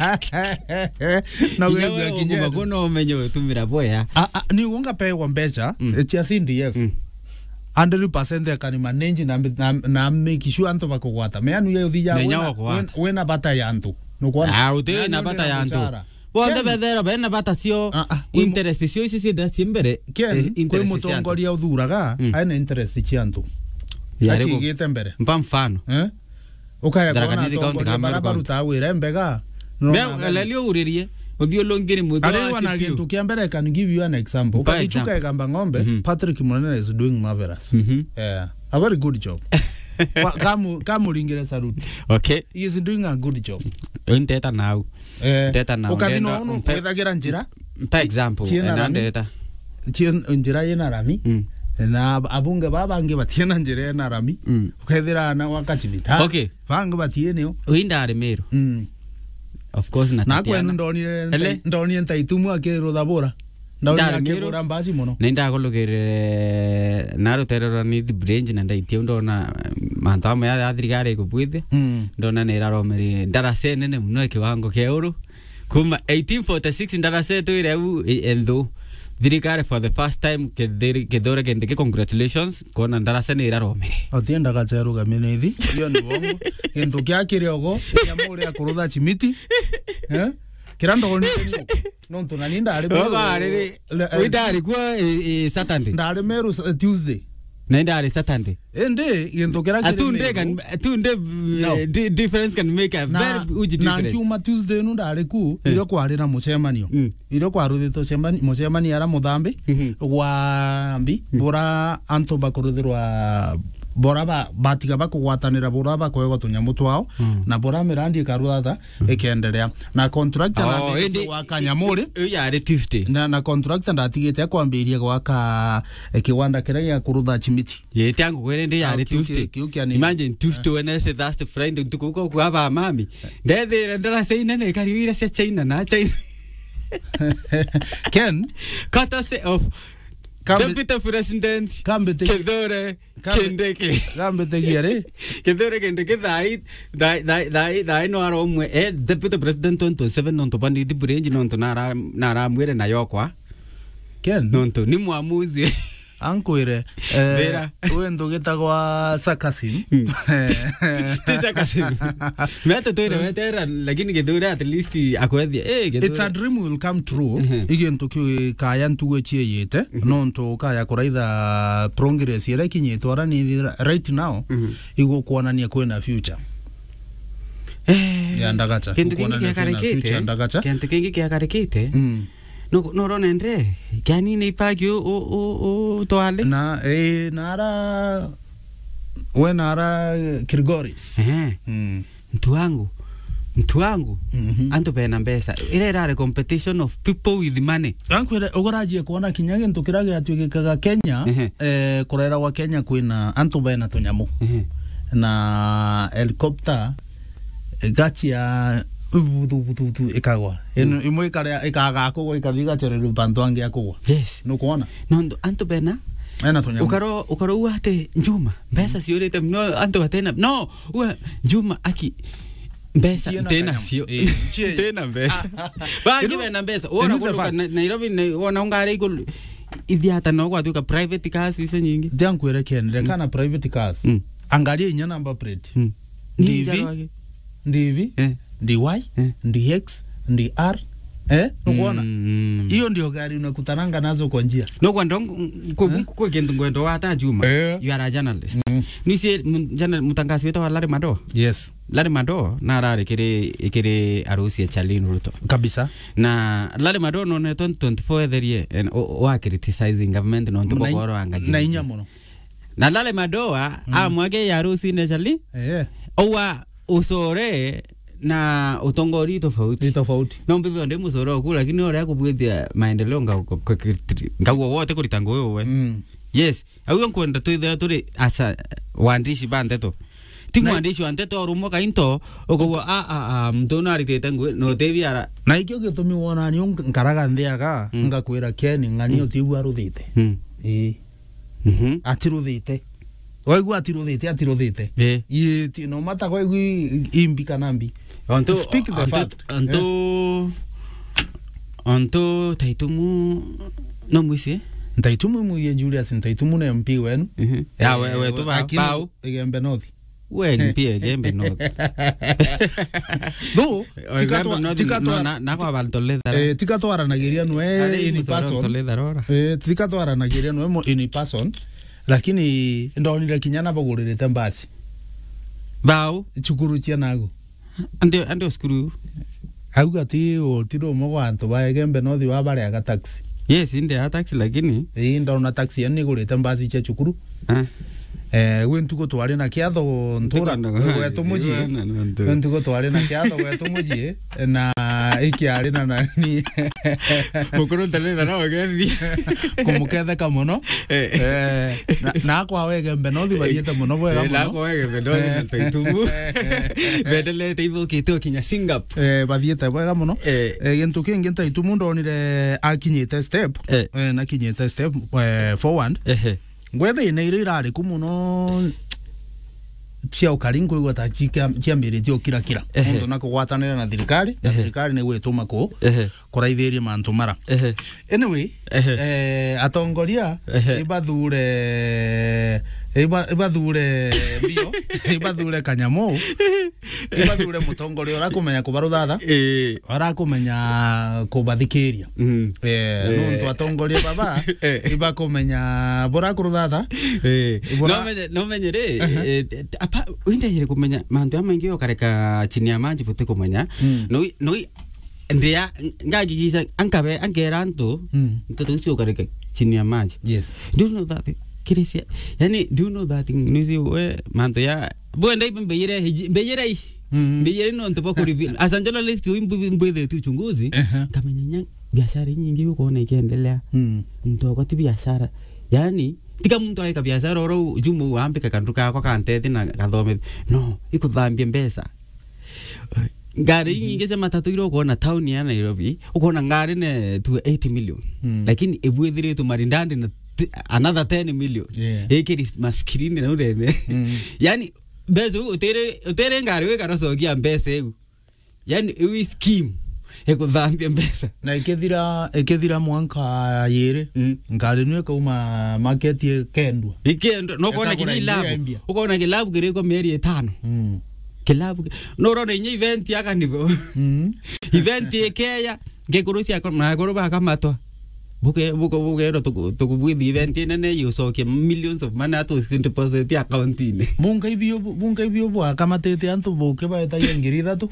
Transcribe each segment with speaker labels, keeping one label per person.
Speaker 1: Na wewe kinywa
Speaker 2: kuno menyo tumira boya
Speaker 1: ni unga pe wa mbecha chia CDF 100% akani manage na make sure anto bakogwata me anu ye uthija wena bata yantu no kwa
Speaker 2: uti na bata yantu bonde bedera bena bata sio interest sio isi da simbere
Speaker 1: interest mutongoria uthuraga aina interest chiantu yari gite mbere
Speaker 2: mfano
Speaker 1: ukaya kona barabaru tawira mbega
Speaker 2: no lelio uririe uthio longere mudo
Speaker 1: ari wana gintu kia mbere can give you an example ukabichuka egamba ngombe Patrick Munene is doing marvelous a very good job kamu ringere salute
Speaker 2: okay
Speaker 1: he is doing a good job
Speaker 2: ndeta now
Speaker 1: ukadino no kwethagira njira
Speaker 2: for example ndeta
Speaker 1: njira yena rami na abunge babange batiena njira yena rami ukaithira na wakachimita
Speaker 2: okay
Speaker 1: bange batieneo
Speaker 2: uindare mero of course
Speaker 1: na kwenu ndoni entaitumu akero dabora ndoni akebora mbasi muno
Speaker 2: nenda gologere naro terora ni the branch na ndaitie ndona mantama ya athirikari kubwithe ndona ne raromeri ndarase nene muno kiwango kia euro kuma 1846 ndarase tu ireu endo thirikari for the first time kedore kendeke congratulations kona ndarase ne raromeri
Speaker 1: otienda gacheruga minethi iyo ni bongo endo kia kiriogo ya muri akurutha chimiti kirando ni no tunaninda ari
Speaker 2: widari kwa Saturday
Speaker 1: ndari meru Tuesday
Speaker 2: nenda ari Saturday
Speaker 1: ende yendokera
Speaker 2: tunde difference can make a very huge difference
Speaker 1: na kuma Tuesday no ndari ku iro kwari na mucemanio iro kwaruthito mucemanio ara muthambi wa mbi bora anto bakuruthirwa bora batiga bakugwatanira bora bakoego tunyamu twao na bora mirandi karutha ikenderea na contractor na wakanyamuri
Speaker 2: yari Tuesday
Speaker 1: na contractor ndatigite kwambiria gwaka kiwanda kira ya kurutha chimiti
Speaker 2: yete angu kwende yari Tuesday imagine Tuesday Wednesday Thursday Friday ntukuko kwa mami ndethira ndaraseina ne kariwira cia China na China
Speaker 1: Ken
Speaker 2: courtesy of Deputy President Kedore Kendeke Kedore Kendeke dai no aro mwe Deputy President 27 nonto bandi di branch nonto nara mwere na yokwa
Speaker 1: Ken
Speaker 2: nonto ni muamuzi
Speaker 1: ankoire wendo getagwa Sakasim
Speaker 2: Sakasim meta toire metera lakini Kedore at least akwethia
Speaker 1: it's a dream will come true igento kyo kaya ntuwe chieyete nonto kaya kuraitha progress ira kinyetwara ni right now igo kuonania kwena future ya ndagacha
Speaker 2: kuonania kwena future ndagacha kente kingi kia karekete no ronendre kani ne pagi o toale
Speaker 1: na nara wenara Kirgoris
Speaker 2: mtu wangu anto pena mbesa ile rare competition of people with money
Speaker 1: ankwere ogorajie kuona kinyage ntukirage atwikaga Kenya kurera wa Kenya kwina anto pena tunyamu na helicopter gachia butu ikagwa imwe kare ikaga ko ikathiga chereru bantu akugwa
Speaker 2: yes
Speaker 1: no kuona
Speaker 2: no anto pena
Speaker 1: ena tunyamu
Speaker 2: ukaro uate Juma mbesa siorete no anto atena no Juma aki mbesa tena sio tena mbesa bangi bena mbesa ora kwa Nairobi wana ungare iko ithiata no kwa tuka private cars iso nyingi
Speaker 1: jankwere kenre kana private cars angalia inya number plate ndivi DY DX DR nukuona hiyo ndio gari unakutananga nazo kwa njia
Speaker 2: no kwa ndongo kwa gendo ngwendo hata Juma you are a journalist ni si mutangazi wetu wa Larry Madowo
Speaker 1: yes
Speaker 2: Larry Madowo na rare kire arusi ya Charlene Ruto
Speaker 1: kabisa
Speaker 2: na Larry Madowo no ne 24 therie wa criticizing government no ntokoro angaji
Speaker 1: na inyamono
Speaker 2: na Larry Madowo amwage ya arusi ne Charlie owa usore na utongori tofauti no mbivyo ndemo soro kula lakini ora yakubwithia maendeleo ngagwo wote kuritango wewe yes au nkwenda tuithe turi asa waandishi bandeto timu waandishi wandeto rumo kainto okwo mtona aritete ngwe no tebiara
Speaker 1: na ikyo gitumi wona ni nkaraga ndiaga ngakwira Ken ngani otigwa aruthite atiruthite waigua atiruthite yeti no mata kwa imbi kana mbi Speak the fact.
Speaker 2: Onto taitumu no mwisi
Speaker 1: Ntaitumu muye Julius ntaitumu na MP wenu.
Speaker 2: Ya we tu ba
Speaker 1: Igembe North.
Speaker 2: We mpie Igembe North.
Speaker 1: Do
Speaker 2: tikato na kwa baltoleda.
Speaker 1: Tikato aranagiria nwe in person. Tikato aranagiria nwe in person. Lakini ndonire kinyana bagurire mbasi.
Speaker 2: Bao
Speaker 1: chukuru chia nago.
Speaker 2: Ande skuru.
Speaker 1: Auga ti o tiro mo wantu ba Igembe North wa bare aga taxi.
Speaker 2: Yes, inde ya taxi lakini
Speaker 1: ndona taxi yani gurite mbasi cha chukuru. Wentuko twari na kiatho ntura wetu muji. Wentuko twari na kiatho wetu muji na ikiari na nani.
Speaker 2: Mukuru ntalenda na wagethi.
Speaker 1: Kumukethe kamono. Na kwa Igembe North bariete muno bwega muno.
Speaker 2: Na kwa Igembe North na taitumu. Vedele teivo kito kinya Singapore.
Speaker 1: Bariete bwega muno. Gintu kingi ntaitumu ndonire akinyite step. Na kinyite step forward. Ngwethe ine irari kumuno cia ukaringo igota cia miriti okira mundu na kugwatanira na thirikari ni gwituma ko kuraithiria mantu mara. Anyway atongoria ibadhure kanyamo ibadhure mutongoria ora kumenya kubaruthatha ora kumenya kubathikiria nuntu atongoria baba iba kumenya bora kuruthatha
Speaker 2: no menyere apa uindejere kumenya mantu amaingi okareka chini ya maji puti kumenya no ndia ngagigisa ankabe angerantu ntoto usio kareka chini ya maji.
Speaker 1: Yes,
Speaker 2: do you know that kirisia yani do you know that nizi we manto ya bwenda ibembeyere mbeyere no ntopo ku reveal as a journalist mbwethe tu chunguzi kamenya biashara nyingi uko na ikiendelea mtoko ti biashara yani tika mtu aika biashara oro jumu waambika kanduka kwa kantete na kathome no ikuthambia mbesa ngari nyingi cia matatu iro kuona town ya Nairobi ukona ngari ne to 80 million lakini ebwethire tu marindandi na another 10 million ekiri maskrini na urene yani bezo utere ngari we karosokia mbesa egu yani we scheme ekuthambia mbesa
Speaker 1: na ikethira mwanka yere ngari nwe kauma market ye kendwa
Speaker 2: no kona kini labu ukona kilabu kireko mieri 5 kilabu no rona inye event yaka nivo event yekeya ngekurusia na goroba kamatwa buke ro tukubwithi event nene yusoke millions of money to deposit account ine munga ibio bwa kamatete antu buke baeta yengiri thatu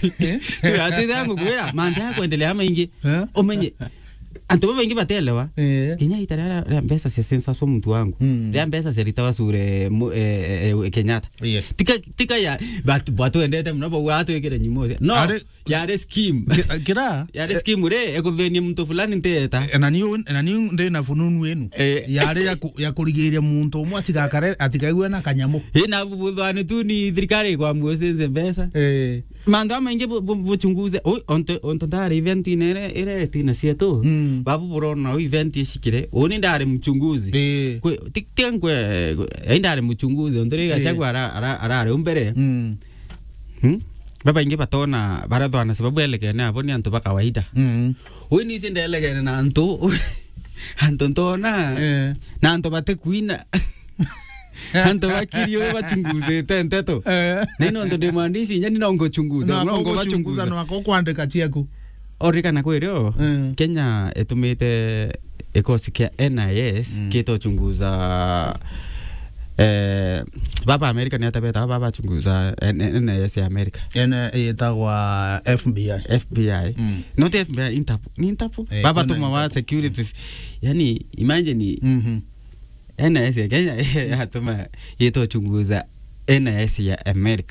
Speaker 2: ati dangu kwira manda yako endelea maingi omenye antu baba ingi batelewa kinya itara ya mbesa cia sensa so mtu wangu ya mbesa cia ritawa sure Kenyatta tika ya batu endete mnabo watu ekere nyimo no ya scheme
Speaker 1: kira
Speaker 2: ya scheme re ekuthenia mtu fulani nteta
Speaker 1: na niu ndina fununu wenu yare ya kurigiria muntu umwe atikaigwe na kanyamo
Speaker 2: na buthani tu ni thirikari kwa muosenze mbesa manda maingi buchunguze onto ndare event ire tina sieto babu borona event ishikire oni ndare mchunguzi kwe tiktenkwe ndare mchunguzi ondore gachagwa ara umbere baba ingi batona baradwana sababu elekene aboni antu bakawaida oni sinde elekene na antu ntona na antu batekuina anto wakirio bachunguze tenteto nino ndo demandisi nyani na ngochunguza ngo bachunguza
Speaker 1: no akokwandika chiaku
Speaker 2: orikana kwero Kenya etumite ekosi kia NIS kito chunguza baba America ni atabeta baba chunguza NIS ya America
Speaker 1: etagwa FBI
Speaker 2: not FBI Interpol baba tuma wa security yani imagine NIS ya Kenya hatuma yeto chunguza NIS ya America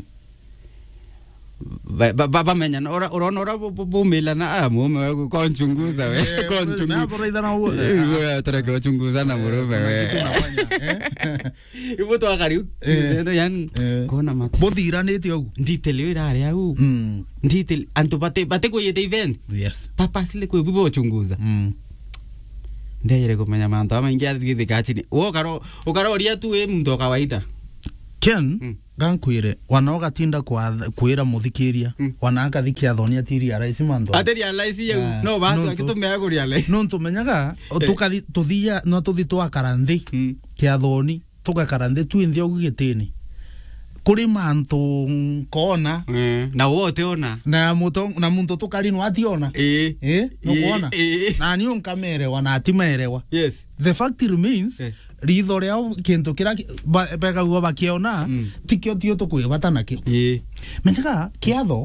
Speaker 2: baba menya ora bumila na amume kwa chunguza we kwa chunguza
Speaker 1: bora na
Speaker 2: we taraka chunguza na murume we ibo to akari ndio yan kona mat
Speaker 1: bothiranite au
Speaker 2: nditele irare au nditele anto bate ko yete event
Speaker 1: yes
Speaker 2: papa sile ko bibo chunguza ndeyere kumenya manto ama ingia thikachini ukaro ria tu mtu kawaida
Speaker 1: Ken gankwire wanoga tinda kwira muthikiria wanaka thikia thonia tiri araisi manto
Speaker 2: ateri alaisi yau no batu akitumea kuri alaisi
Speaker 1: no tumenyaga tukathi tuthia no tuthi twakaranthi kia thoni tukakaranthi twinthi ogigitini kuri manto kona
Speaker 2: na wote ona
Speaker 1: na muntu tukari no ationa no kona na ni unkamere wana atimerewa
Speaker 2: yes
Speaker 1: the fact remains ritho ria kintu kira bega go bakiona tikio tio tukwibata nakio menyaga kiatho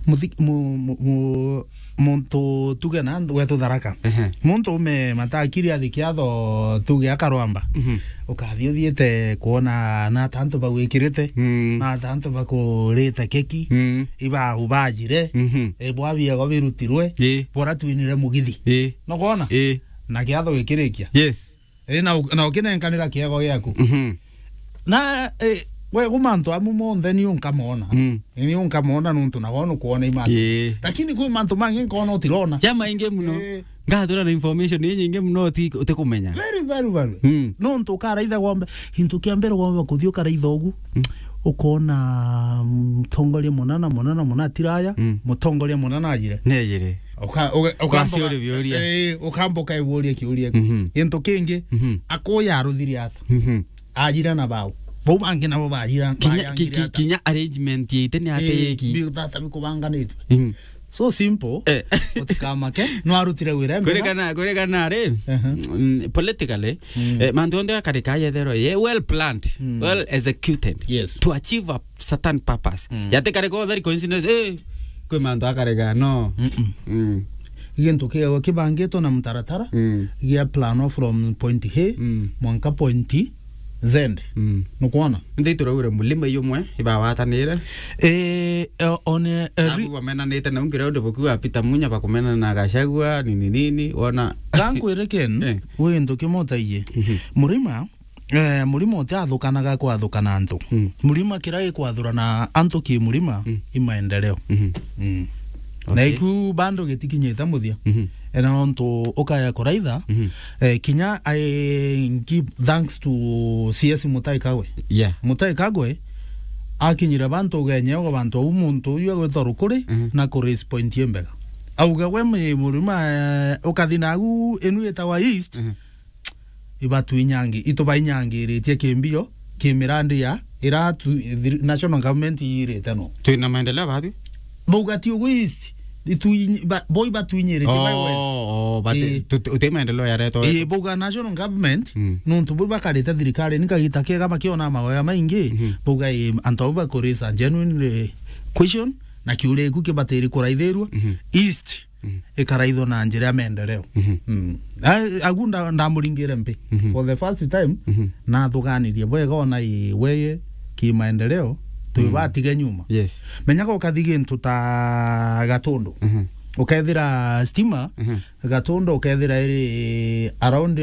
Speaker 1: muntu tugena wetu tharaka muntu me matakiri athi kiatho tuge akarwamba ukathio thiete kuona na tanto bagwikirite na tanto bakurite keki iba ubajire bwabia go birutirwe bora twinire mugithi no kuona na kiatho gikirikia
Speaker 2: yes
Speaker 1: na ukinenkanira kiego giaku na we gumanto amu monthe ni unkamona ni unkamona nuntu na wono kuona imatu lakini kwi manto mangi kono utirona
Speaker 2: ya mainge muno ngathura na information ni nyinge muno utikumenya
Speaker 1: very nuntu karaitha gombe hintu kiambere gombe kuthio karaitha ugu ukona mutongoria munana tiraya mutongoria munana ajire
Speaker 2: nejire
Speaker 1: ukamboka iburia kiuria into kingi akoya aruthiria ata ajira na bao bo bangi na bo bajira
Speaker 2: kinya arrangement yite ni ateki
Speaker 1: bi tata bikubanganitwe so simple utikamake no arutire wira
Speaker 2: kurekana re politically mantu onde akarika yethero ye well planned well executed to achieve a certain purpose yate kareko thari coincidence kwe mantu akareka no
Speaker 1: Gintu kiego kibangeto na mtaratara gia plano from point A mwanka point Z no kuona
Speaker 2: ndituro ure mulima yomwe ibawatanire
Speaker 1: one
Speaker 2: wamena nete na ungira ndo boku apita munya bakomena na gashagwa nini wona
Speaker 1: gankwireken wendo kimotaiye murima murima utathukanaga kwathukana antu murima kirage kwathurana antu ki murima imaendeleo na iku bando getikinyeta muthia ena onto okaya koraitha kinya I give thanks to CS Mutai Kagwe Mutai Kagwe akinyira bantu genye go bantu umuntu uyu agwethoru kuri na ku raise point yembega auga we murima okathinagu enu yetawa east ibatu inyangi itoba inyangi ritie kimbio kimirandi ya ira national government irete no
Speaker 2: twina maendeleo bathi
Speaker 1: bogati uwist boy batuinyere
Speaker 2: but utemaendeleo ya reto
Speaker 1: boga national government nuntu buba kareta thirikari nikagita kega makiona mawe maingi boga antoba korisa genuine question na kiure ku kibateri kuraithirwa east ekaraitho na njira ya maendeleo agunda ndamuringire mpe for the first time na thuganirie boga ona weye ki maendeleo tuibatiga nyuma menyaga ukathige ntuta gatondo ukethira stima gatondo ukethira iri around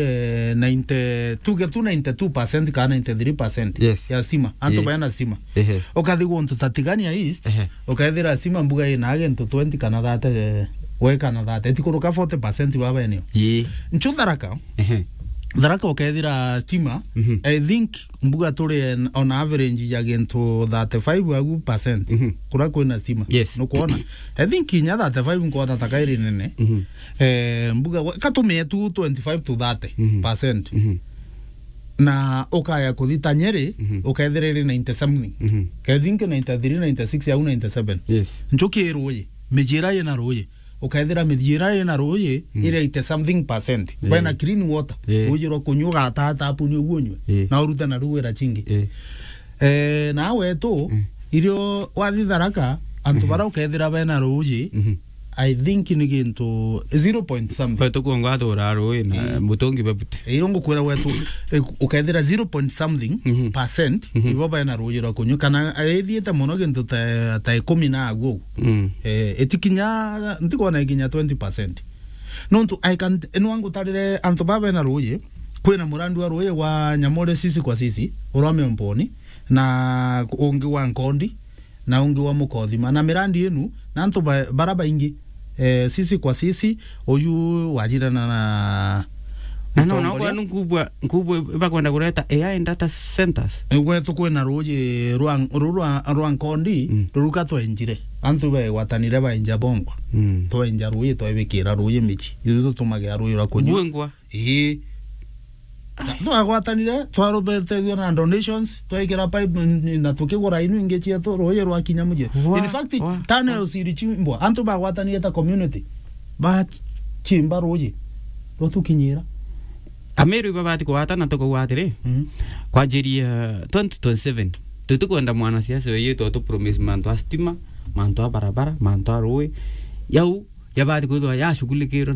Speaker 1: 92% kana 93% ya stima anto bayana stima ukathigo ntuta tigania east ukethira stima mbuga ina agento 20 kana 30 we kana 30 etikuruka 40% baba eneo nchutharaka Dharaka ukethira stima I think mbuga tuli on average ya gento 35% kura kwina stima no kuona I think inya 35 nkona takairi nene mbuga katumie tu 25 to 30% na okaya kuthita Nyeri ukethira 90 something I think 93 96 au 97 njoki roye mejira yana roye ukethira mithira ina roye ire 80 something percent bana clean water ujiro kunyuga tata apuni ugunywe na uruta na ruwera chingi na wetu irio wathitharaka antu bara ukethira bana roye I think ni gintu 0 point something
Speaker 2: wetu kuonga thora roye na mutongi bebute
Speaker 1: irongo kwera wetu ukethira 0 point something percent ibo bana roye ro kunyuka na ethieta muno gintu ta 10 na agu etikinya ndikona ikinya 20% nontu I can enwangu tarire antu baba na roye kwena murandu wa roye wa nyamore sisi kwa sisi urame mponi na ungi wa Nkondi na ungi wa Mukothima na mirandi yenu na antu baraba ingi sisi kwa sisi oyu wajirana na
Speaker 2: Na kwa nkubwa bakwenda kuleta AI data centers.
Speaker 1: Gwetu kwina ruji rwa Nkondi ruruka twenjire antu be watanire ba inja bongwa twenja ruji twebikira ruji michi ithu tumagira ruji rwa kunyu
Speaker 2: bongwa
Speaker 1: twagwatanire twarubete na donations twekira pipe na tukigura inu inge chietu ruji rwa kinyamuje. In fact tunnels irichimbwa antu bagwatanire ta community ba chimba ruji rotukinyira
Speaker 2: Ameru babati kuwatana toko watire kwa jiri 2027 tutukwenda mwana siasa yetu to promise manto stima manto barabara manto roe yau yabati kudo ya shughulikiro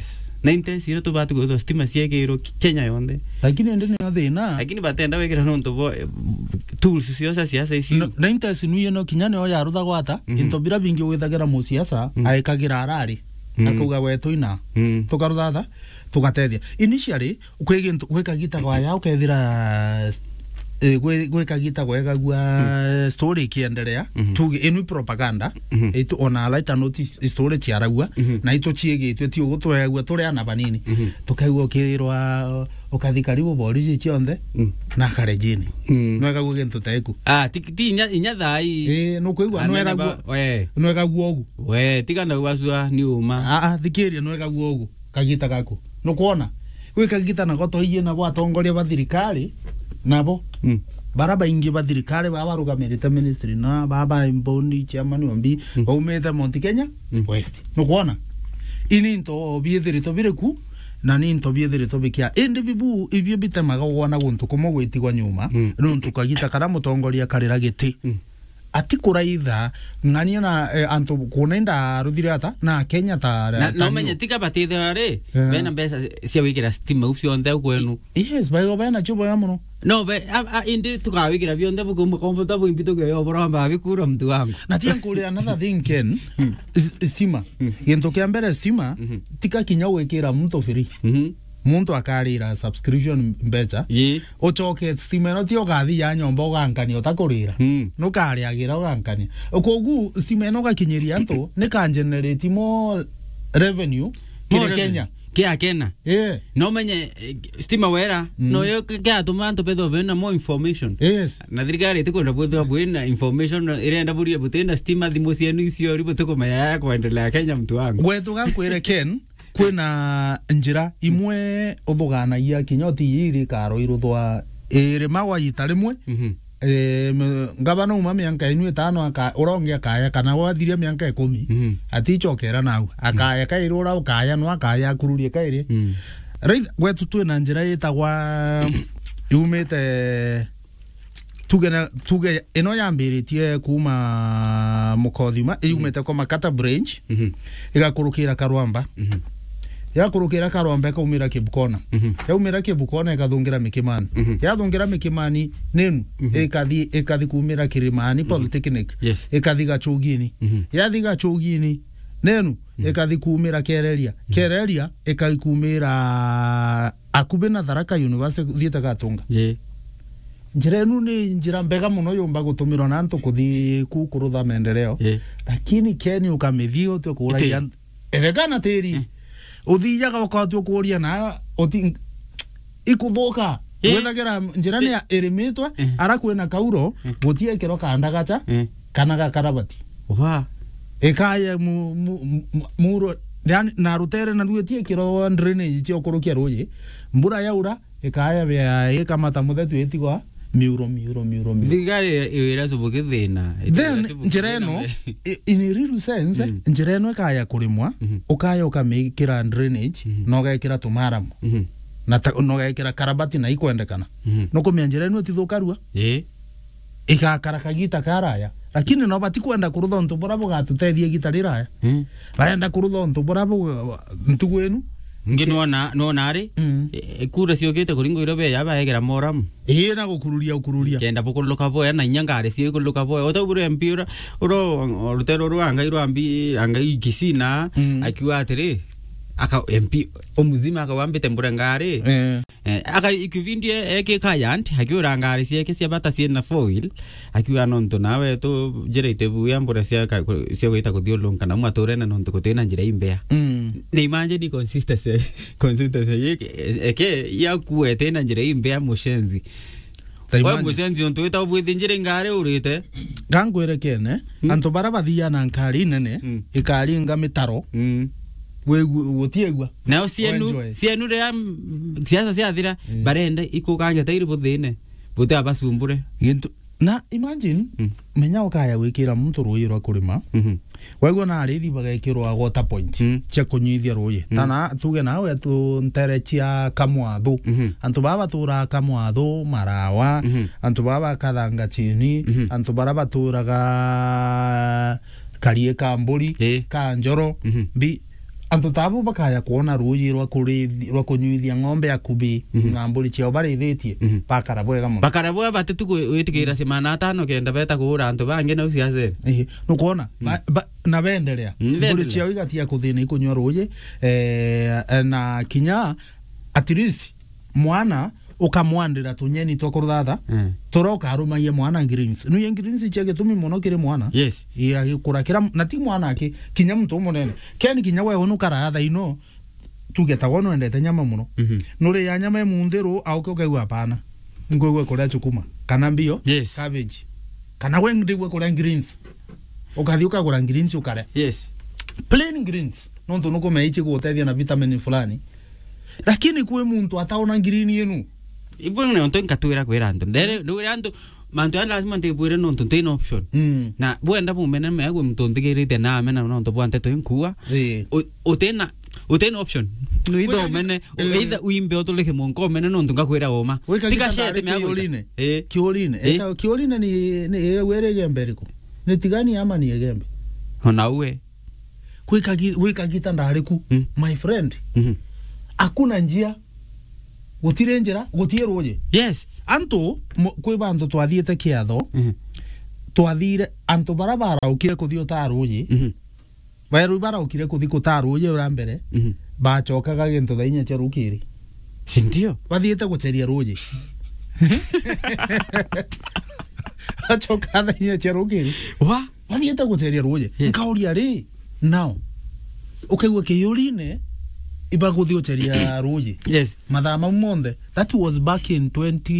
Speaker 2: 90s iro to bati kudo stima siekero Kenya yonde
Speaker 1: lakini ndene yathina
Speaker 2: lakini batenda wekira no to tools siasa isi
Speaker 1: 90s nuye no kinyane o yarutha gwata into bira bingi withagira mu siasa aikagira arari akuga wetu ina tukarutha tugatethia initially gweka gita kwa ya ukethira gweka gita gweka gwa story kiendelea tuge inu propaganda itu ona laita notice story chiaragua na itu chiegitwe ti ugutwegwa turi ana banini tukaigwa ukirwa ukathi karibu bori chionde na karejini nwega gwa gintu taiku
Speaker 2: ti inya thai
Speaker 1: no kuigwa nwega gwa ogu
Speaker 2: tigana gwacua ni uma
Speaker 1: thikiria nwega gwa ogu kagita gako no kuona gwika gita na goto iye na bwa tongoria ba thirikari nabo baraba ingi ba thirikari baba rugamirite ministry na baba imbondi chairman wambi baumete Mount Kenya West no kuona ini into biethirito bireku na ni into biethirito bikia indi bibu ibyo bitemaga wona guntu komo gwitigwa nyuma no ntukagita kana mutongoria karira giti ati kuraitha ngania na antu kunenda ruthirata na Kenya ta
Speaker 2: no menye tika batithe ri bena besa cia wikira stima ucio nthe kwenu
Speaker 1: yes bayo bena chubo ya muno
Speaker 2: no be indi tukawikira bionde buko comfortable impito ke yo bora mba bikura mtu wangu
Speaker 1: na tia kule another thing Ken stima yento kia mbere stima tika kinya wekira mtu free muntu akarira subscription mbeca ucoke stima no tio gathi ya nyomba ugankania utakurira no kari agira ugankania kogu stima no gakinyiria antu ne kan generate more revenue kire Kenya
Speaker 2: kia Kenya no menye stima wera no yo kia tumanto pedo bena more information na thirikari tikwenda bwetha bwena information irenda buria butenda stima thimo cienu icio ribote kumenya kuendelea Kenya mtu wangu
Speaker 1: gwetu gakwire Ken kwina njira imwe uthuganagia kinyoti yiri karo iruthwa iri mawa itarimwe ngabana uma mianka inu 5 aka urongia kaya kana wathiria mianka 10 atichokera nau akaya kairura ukaya no akaya kururie kairi right gwetu twina njira itagwa yumete tuge eno yambiritie kuma mukothima yumete kwa Makata branch igakurukira Karwamba yakurukira Karwamba kaumira Kibukona yaumira Kibukona ikathungira Mikimani yathungira Mikimani nenu ikathi kumira Kirimani Polytechnic ikathi Gachugini yathi Gachugini nenu ikathi kumira Kereria ikathi kumira akubena Tharaka University thieta gatunga njira enu ni njira mbega muno yomba gutumirwa na antu kuthi kurutha maendeleo lakini Keni ukamithio tu kuria erekana tiri uthijaga ukatwa kuria na oti ikuthuka wethagira njira ni irimitwe arakwena kauro gutie kiro kandagacha kana gakarabati ekaya muro na rutere na ruetie kiro drainage cio kurukia ruji mbura yaura ekaya bya ekamata muthetu etigwa miuro
Speaker 2: thigari iwira subuke thina
Speaker 1: then njireno in a real sense njireno kaya kurimwa ukaya ukamikira drainage no gaikira tumaramu na no gaikira karabati na ikwendekana no kumya njireno tithukarua ikakara kagita karaya lakini no bati kwenda kurutha ntu bora bugatutethie gita riraya baenda kurutha ntu bora ntugwenu
Speaker 2: ngino no ari kura ciokite kuringo irobe yaba egera moram
Speaker 1: na gukururia
Speaker 2: kenda bukuluka boya na nyangare cio ikuluka boya otagure mpira rutero ruanga iro ambi anga ikisina akiwa atiri aka MP omuzima akawambite mbura ngari aka ikivindie eke kayant hakiura ngari sieke cia bata ciena foil akiwa nonto nawe to jerete buya mbura cia gwita kuthiolonga na mwature na nonto kutena njira imbea ni manje ni consistency eke ya kuete na njira imbea mushenzi kwa mushenzi onto ita obwite njira ngari urite
Speaker 1: gangwire kene anto bara bathia na ngari nene ikari nga mitaro we wotiegwa
Speaker 2: na sienu ria siasa ciathira barenda ikukanga tairi buthine buti abasumbure
Speaker 1: gintu na imagine menya ukaya wikira muntu ruyi rwa kurima wego na arithi bagekirwa water point cia kunyithia ruyi tana tuge nawe tu ntere cia kamwathu antu baba tura kamwathu marawa antu baba kathanga chini antu bara turaga karie kamburi kanjoro bi antu tabu bakaya kuona ruyi rwa kunyithia ng'ombe akubi na mburi cio barithitie bakarabwega muno
Speaker 2: bakarabwe batetu gwitigira semana 5 kenda beta kuura antu bange na uciace
Speaker 1: no kuona na bendelea mburi cio igatia kuthina ikunywa ruyi na kinya at least mwana ukamwandira tunyeni twakuruthatha turoka arumaye mwana greens no ye greens cia gitumi muno kire mwana
Speaker 2: yes
Speaker 1: ya kurakira na ti mwana ake kinya muntu munene keni kinya wewe nukaratha ino tugeta wono endete nyama muno nuri ya nyama mundiru auke ukaigwa hapana ngwegwe kuria chukuma kana mbio
Speaker 2: yes
Speaker 1: cabbage kana we ndigwe kuria greens ukathi ukagura greens ukare
Speaker 2: yes
Speaker 1: plain greens nonto nuko meichi gutethia na vitamin fulani lakini kuwe muntu ataona green yenu
Speaker 2: ibwe ne onto nkatwira kwira antu ndere antu mantu ya lazima ndibwire nonto ntain option na bwenda bumene megwe muntu ndigirite na amena nonto bwante to nkua utena option no ido mene either uimbe otoleke monko mene nonto ngakwira oma tika shete
Speaker 1: megwe kioline eta kioline ni were gemberiko ni tigani ama ni egembe
Speaker 2: ona uwe
Speaker 1: wika gitandariku my friend akuna njia gutire njira gutie ruye
Speaker 2: yes
Speaker 1: antu kwi bantu twathiete kiatho twathire antu barabara ukire kuthio ta ruye bairu bara ukire kuthi kuta ruye ura mbere bachokaga gintu thainya cia rukiri
Speaker 2: sindio
Speaker 1: bathiete guceria ruye bachoka thainya cia rukiri
Speaker 2: wa
Speaker 1: bathiete guceria ruye nkauria ri now ukaigwa kiyurine iba kuthio ceria ruye
Speaker 2: yes
Speaker 1: madama monde that was back in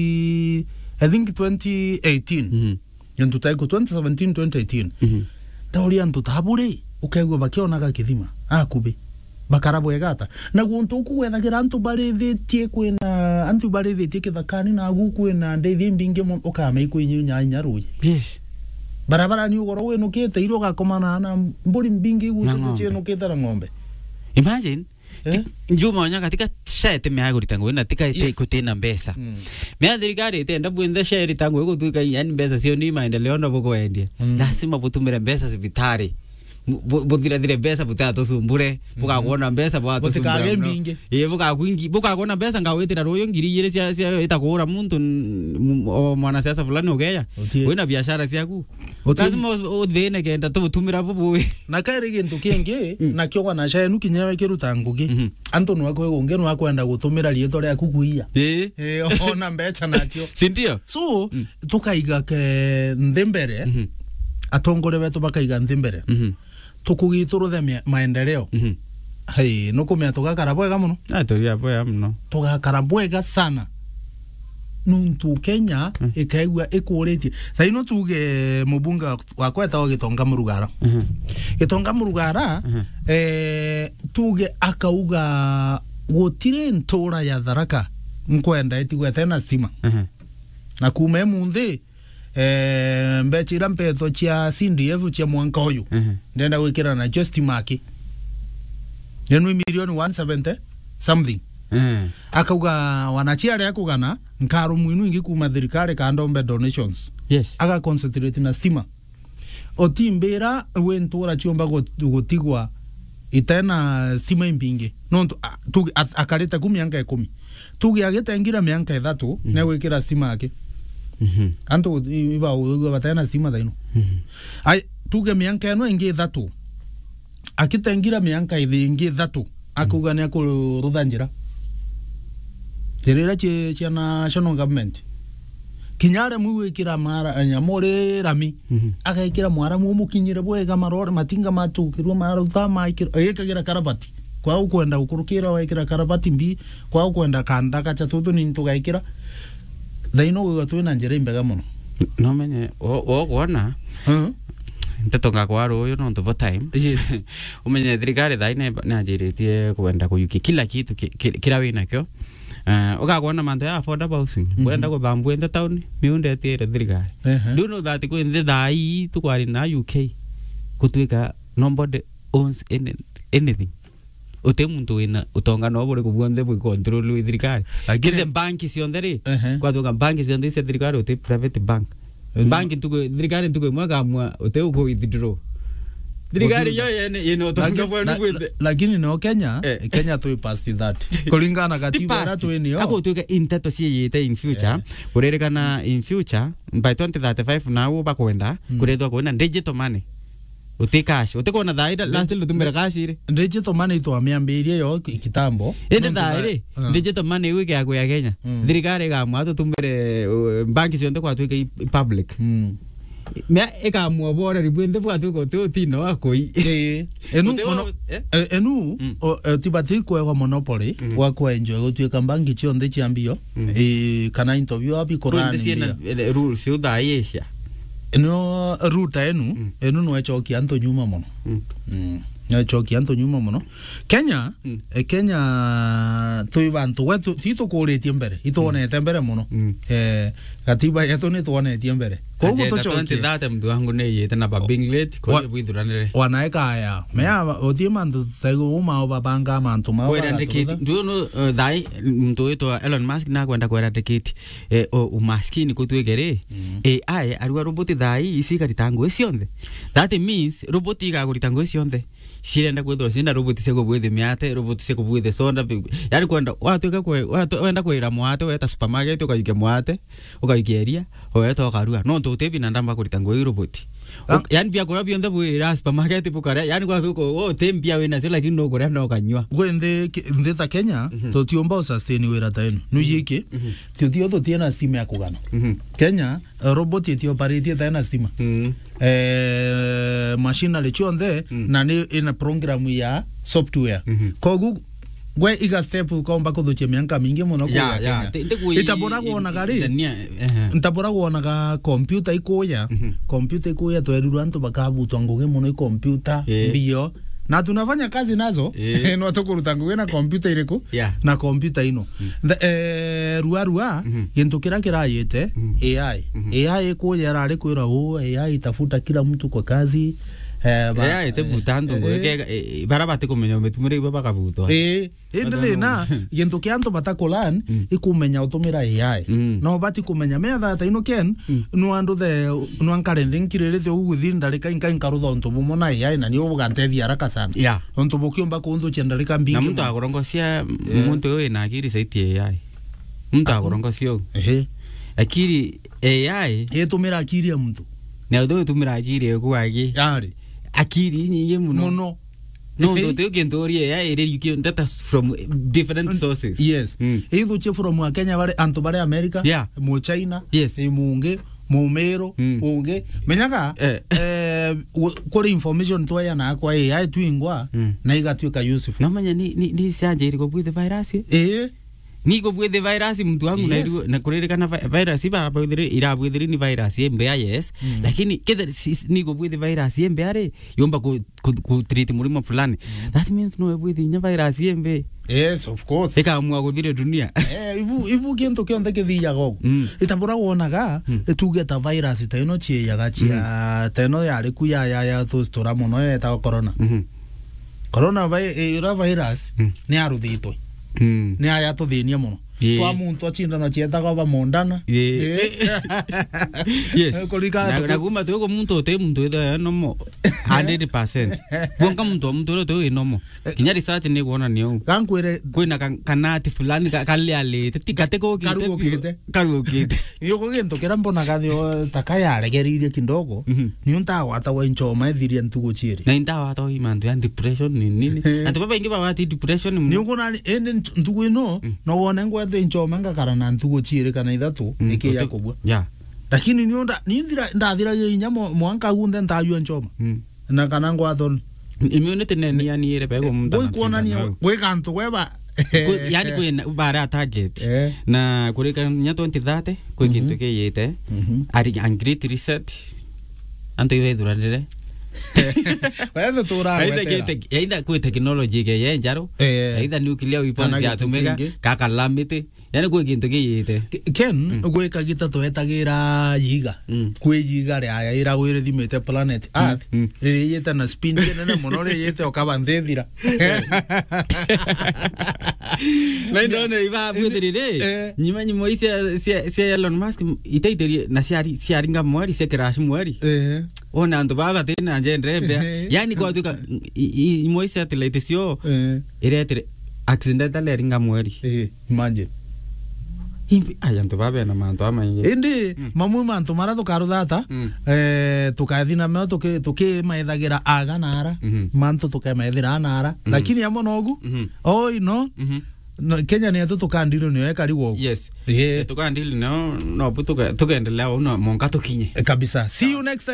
Speaker 1: 2018 yantu taiko 2017 2018 ndauria ntu tabure ukaigwa bakionaga kithima akubi bakarabo egata na guntu kuwethagira antu barithitie kwina antu barithitie kithakani na gukwina ndeithi mbinge ukama ikwinyunya nyaruye
Speaker 2: yes
Speaker 1: barabara ni ugoro winukite iro gakomana na mburi mbingi gutu chenukite na ng'ombe
Speaker 2: imagine njuma nya katika shete me agurita ngwena tika kutena mbesa me adirigari tenda bwenda share tangu gutuka yani mbesa sio ni maendeleo ndo boko endia lazima butumire mbesa sibitari budira dire mbesa butato sumbure bukakuona mbesa bwato sumbure bukakuona mbesa ngawetira royo ngiri yire cia itakura muntu mwana siasa fulani ogeya wena biashara ciaku lazima uthene kenda tubutumira bubu
Speaker 1: na kairi gintu kingi na kyo na shenu kinyawe kiruta ngugi antu no akwe unge no akwenda gutumira rieto ria kukuia ona mbecha nakyo
Speaker 2: sindio
Speaker 1: so tukaiga ke ndembere atongore wetu bakaiga ndembere tukugituruthe maendeleo hai no kumya tugakara bwega muno
Speaker 2: turia bwega muno
Speaker 1: tugakara bwega sana nuntu Kenya ikaigwa ikuritie thaino tuge mubunga wakweta Gitonga Murugara Gitonga Murugara tuge akauga gutire ntura ya Tharaka nkwenda itigwete na stima na kume munthi mbechira mpeto cia CDF cia mwanka uyu ndenda gwikira na just maki yenu milioni 170 something akauga wanachiare akugana nkaro mwinu ingi kuma thirikari kandombe donations
Speaker 2: yes
Speaker 1: aga concentrate na stima otimbera wentura chiomba gutigwa itena sima impinge no tu akareta 10 tugi agetengira mianka 3 na gwikira stima yake anto iba uga batana stima daino ai tuge mianka no ingi 3 akitengira mianka ingi 3 akuga ni akurutha njira tirira cia national government kinyare muwikira mara nyamore rami akaikira mwara mukinyire bwega marore matinga matukirwo marutha maikira ikagira karabati kwa ukwenda ukurukira waikira karabati mbi kwa ukwenda kanda kacha tutu ni tugaikira thaino gwatwina njira imbega muno
Speaker 2: no menye o kuona ntetonga kwa royo no to time
Speaker 1: yes
Speaker 2: umenye thirikari thaine na njiritie kwenda kuyuki kila kitu kila wina kyo ukakuona manto ya affordable housing wenda ko bambu enda town miunde tire thirikari do know that ko in the thai tukwari na UK kutwika nobody owns anything ote muntu wina utonga no bore kubwonde bwe control with thirikari kile banki siondere kwa tuka banki siondere se thirikari ote private bank banki tuko thirikari tuko mwaga mwa ote uko withdraw thirikari yo yene utonga bwe bwe
Speaker 1: lakini no Kenya Kenya tu past that kulingana katiba na tu ni yo
Speaker 2: ako tuka inteto si yete in future kurerekana in future by 2035 now bakwenda kuretwa kuona digital money uti cash utikona thaira last lutumira cash ire
Speaker 1: digital money to amiambirie yo kitambo
Speaker 2: ende thaire digital money wiki yako ya Kenya thirikari gamwa tutumire banki cionde kwa twike public me ekamwa bora ribwende bwa twiko tino akoi
Speaker 1: enu tibati kwa monopoly wa kwa enjoy gutwika banki cionde ciambio kana interview abi korani
Speaker 2: rules uda Asia
Speaker 1: no ruta enu no echoki anto nyuma muno echoki anto nyuma muno Kenya Kenya tuibantu wetu tito kuretie mbere itone mbere muno katiba yetu ni tuone tie mbere
Speaker 2: koguo tuchoki data mdu wangu ne yete na babinglet ko bwithuranire
Speaker 1: wanaeka aya mea otie mantu tego uma babanga mantu ma
Speaker 2: eradicate nduno thai mtu wetu Elon Musk na kwenda ku eradicate umaskini kutwegere AI arua robot thai isikari tango cionthe that means robot igagurita ngo cionthe cirenda kwithira cinda robot cego bwithe miate robot cego bwithe sonda yani kwenda watweka wenda kwira mwate weta supermarket ukayike mwate ukayikeria weta ukarua no tutebi na ndamba kurita ngo robot yani bia kora bionda bwira supermarket bukare yani kwa thuko tempia wena cio lakini no kora no kanywa
Speaker 1: gwende ta Kenya tutiomba sustain wira ta eno nu yike tio tiena stima ya kugana Kenya robot itio parity ta na stima machine le chonde na ni ina program ya software kogu gwe iga step komba kuthuche mianka mingi muno kwa Kenya itabora kuona gari ntabora kuona ga computer ikuya twerirwa antu bakabutwa nguge muno i computer bio na tunafanya kazi nazo no tukuruta nguge na computer iriku na computer ino ruarua gintu kira yete AI ikuya rari kwira AI itafuta kila mtu kwa kazi
Speaker 2: ite butando ngeke barabate kumenya umetumire ibo bakabutwa
Speaker 1: ende na gintu kianto batakolan ikumenya utumira AI no bati kumenya metha ta ino ken no andu no ankare thinkirire the uguthinda rika inkarutha onto bumona AI na ni ubugantethia haraka sana onto bukiomba kundu chendarika mbingi
Speaker 2: na mtu akorongosia muntu yo ina akiri saiti AI mtu akorongosia akiri AI
Speaker 1: yetumira akiri ya mtu
Speaker 2: na ndo tumira akiri kwa
Speaker 1: yari
Speaker 2: akiri nyingi muno no ndo kendoria ya ere data from different sources
Speaker 1: yes either che from Kenya bare anto bare America mu China munge mumero unge menyaga kore information to ya na kwa AI twingwa na igatwika Yusuf
Speaker 2: no manya ni sanje iri ko bwithe virus niko bwithe virus mtu wangu na kurerekana virus iba bwithe ira bwithe ni virus mbea yes lakini kida niko bwithe virus mbea yomba ku treat mulimo fulani that means no bwithe nya virus mbe
Speaker 1: yes of course
Speaker 2: ikaamua guthire dunia
Speaker 1: ibu kintu kionde kithia gogo itabura wonaga tugeta virus ta ino chieyaga chia ta ino yari ku ya tustora muno eta corona corona virus ni aruthitwe ni aya tuthinia muno kwa muntu achindana chieta kwa mondana
Speaker 2: yes na kuma tuko muntu te muntu ida nomo 100% bonga muntu to nomo kinya research ni kuona niyo
Speaker 1: kankwere
Speaker 2: kwina kanati fulani kali ale tikate ko kite
Speaker 1: yoko gento kera mbona gathio takaya regeririe kindogo ni unta wata wa inchoma ethiria ntugo chiri
Speaker 2: na inta wata wa imandu ya depression ni nini ati baba ingi baba ti depression
Speaker 1: ni ngona ene ntugo ino no wona ngwethe inchoma ngakara na ntugo chiri kana ithatu iki ya kubwa lakini ni onda ni ndathira yinya mwanka gunde ntayua nchoma na kana ngwathon
Speaker 2: immunity ne yani ire pego munda
Speaker 1: we kuona ni we kantu weba
Speaker 2: yani kwina bara target na kurika nya 2030 kwe kintu ke yete ari great reset anto iwe durandire
Speaker 1: wewe tura
Speaker 2: aidha kwe technology ke ye njaro aidha nuclear weapons ya tumega kaka lamite yani kwe kintu ke yete
Speaker 1: ken kwe kagita twetagira yiga kwe yiga ria ya ira gwire thimete planet earth riri yete na spin nene muno ri yete okabanthethira
Speaker 2: na ndone iba bwithirire nyima nyimo cia Elon Musk iteiterie na ciaringa mwari cia crash mwari ona ndo baba tena njendrebe yani kwa tuka imo satellite cio iretere accidental eringa mwari
Speaker 1: imagine
Speaker 2: impi ayanto baba na manto amaingi
Speaker 1: indi mamu manto mara tukaruthata tukathina me tuke maithagira aganara manto tukamaithira anara lakini amo nogu oi no Kenya ni tukandilo ni weka riwo
Speaker 2: yes tukandilo no putuka tukaendelea una monga tukinye
Speaker 1: kabisa see you next time.